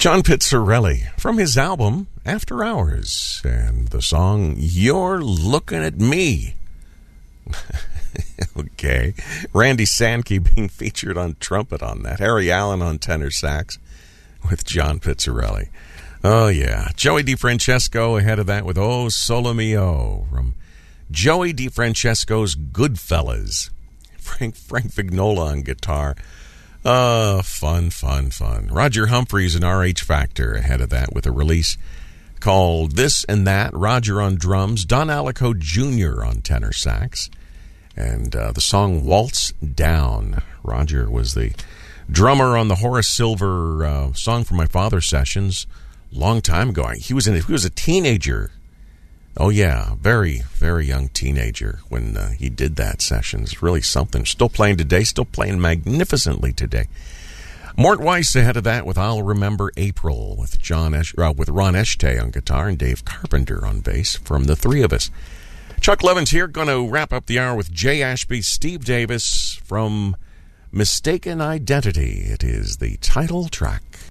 John Pizzarelli from his album After Hours, and the song You're Looking at Me. Okay. Randy Sankey being featured on trumpet on that. Harry Allen on tenor sax with John Pizzarelli. Oh, yeah. Joey DeFrancesco ahead of that with Oh Solo Mio from Joey DeFrancesco's Goodfellas. Frank Vignola on guitar. Fun. Roger Humphreys and RH Factor ahead of that with a release called This and That. Roger on drums. Don Alico Jr. on tenor sax. And the song Waltz Down. Roger was the drummer on the Horace Silver Song for My Father sessions long time ago. He was a teenager. Oh, yeah, very, very young teenager when he did that session. It's really something. Still playing today, still playing magnificently today. Mort Weiss ahead of that with I'll Remember April with Ron Echte on guitar and Dave Carpenter on bass from the three of us. Chuck Levins here, going to wrap up the hour with Jay Ashby, Steve Davis from Mistaken Identity. It is the title track.